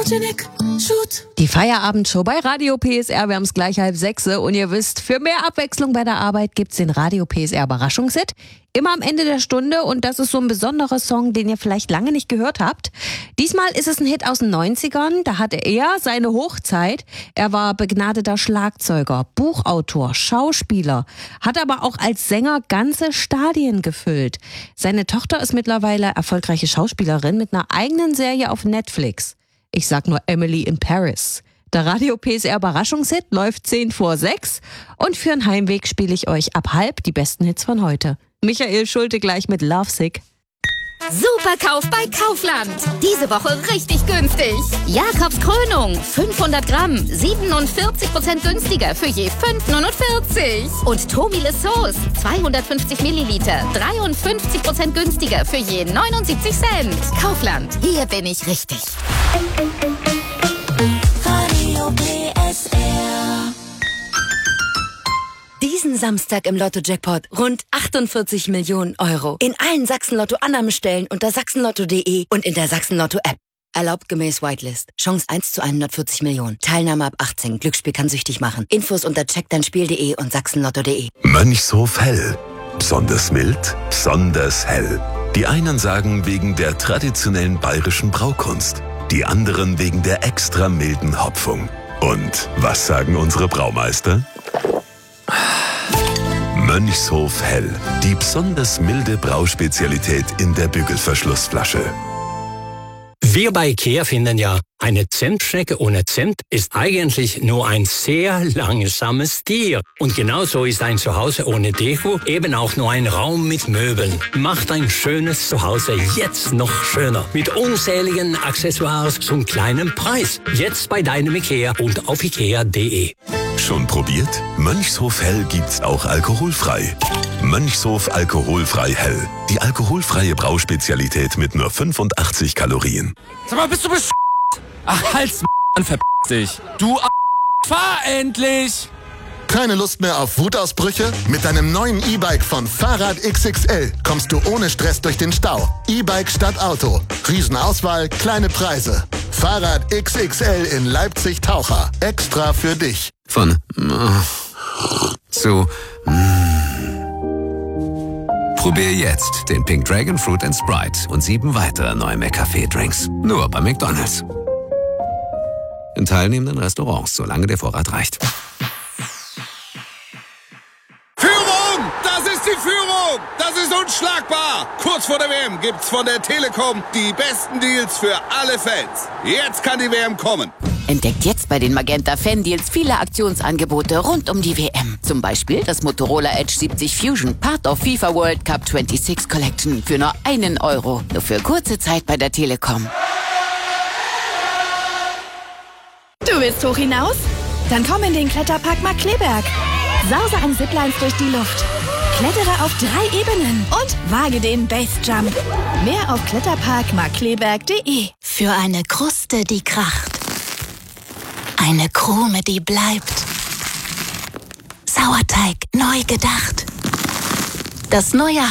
Photogenic Shoot. Die Feierabendshow bei Radio PSR, wir haben es gleich 5:30 und ihr wisst, für mehr Abwechslung bei der Arbeit gibt's den Radio PSR Überraschungshit. Immer am Ende der Stunde und das ist so ein besonderer Song, den ihr vielleicht lange nicht gehört habt. Diesmal ist es ein Hit aus den 90ern, da hatte er seine Hochzeit. Er war begnadeter Schlagzeuger, Buchautor, Schauspieler, hat aber auch als Sänger ganze Stadien gefüllt. Seine Tochter ist mittlerweile erfolgreiche Schauspielerin mit einer eigenen Serie auf Netflix. Ich sag nur Emily in Paris. Der Radio PSR Überraschungshit läuft 5:10 und für den Heimweg spiele ich euch ab 5 die besten Hits von heute. Michael Schulte gleich mit Lovesick. Superkauf bei Kaufland. Diese Woche richtig günstig. Jakobs Krönung, 500 Gramm, 47% günstiger für je 5,49. Und Tobile Sauce, 250 Milliliter, 53% günstiger für je 79 Cent. Kaufland, hier bin ich richtig. Radio PSR. Diesen Samstag im Lotto-Jackpot rund 48 Millionen Euro. In allen Sachsen-Lotto-Annahmestellen unter sachsenlotto.de und in der Sachsen-Lotto-App. Erlaubt gemäß Whitelist. Chance 1 zu 140 Millionen. Teilnahme ab 18. Glücksspiel kann süchtig machen. Infos unter checkdeinspiel.de und sachsenlotto.de. Mönchshof Hell. Besonders mild, besonders hell. Die einen sagen wegen der traditionellen bayerischen Braukunst. Die anderen wegen der extra milden Hopfung. Und was sagen unsere Braumeister? Mönchshof Hell, die besonders milde Brauspezialität in der Bügelverschlussflasche. Wir bei IKEA finden ja, eine Zentschnecke ohne Zent ist eigentlich nur ein sehr langsames Tier. Und genauso ist ein Zuhause ohne Deko eben auch nur ein Raum mit Möbeln. Macht ein schönes Zuhause jetzt noch schöner. Mit unzähligen Accessoires zum kleinen Preis. Jetzt bei deinem IKEA und auf ikea.de. Schon probiert? Mönchshof Hell gibt's auch alkoholfrei. Mönchshof Alkoholfrei Hell. Die alkoholfreie Brauspezialität mit nur 85 Kalorien. Sag mal, bist du Ach, halt's an, verpiss dich. Du fahr endlich! Keine Lust mehr auf Wutausbrüche? Mit deinem neuen E-Bike von Fahrrad XXL kommst du ohne Stress durch den Stau. E-Bike statt Auto. Riesenauswahl, kleine Preise. Fahrrad XXL in Leipzig-Taucher. Extra für dich. Von zu Probier jetzt den Pink Dragon Fruit and Sprite und 7 weitere neue McCafé-Drinks. Nur bei McDonald's. In teilnehmenden Restaurants, solange der Vorrat reicht. Führung! Das ist die Führung! Das ist unschlagbar! Kurz vor der WM gibt's von der Telekom die besten Deals für alle Fans. Jetzt kann die WM kommen. Entdeckt jetzt bei den Magenta Fan-Deals viele Aktionsangebote rund um die WM. Zum Beispiel das Motorola Edge 70 Fusion, Part of FIFA World Cup 26 Collection für nur €1. Nur für kurze Zeit bei der Telekom. Du willst hoch hinaus? Dann komm in den Kletterpark Markkleeberg. Sause an Ziplines durch die Luft. Klettere auf 3 Ebenen und wage den Basejump. Mehr auf kletterparkmarkkleeberg.de. Für eine Kruste, die kracht. Eine Krume, die bleibt. Sauerteig neu gedacht. Das neue